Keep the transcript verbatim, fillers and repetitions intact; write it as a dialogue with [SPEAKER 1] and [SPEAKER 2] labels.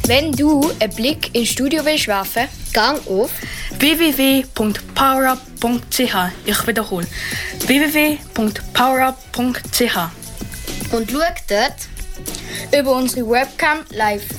[SPEAKER 1] Wenn du einen Blick ins Studio willst werfen, gang auf
[SPEAKER 2] w w w punkt powerup punkt c h. Ich wiederhole. w w w punkt powerup punkt c h.
[SPEAKER 1] und schau dort über unsere Webcam live.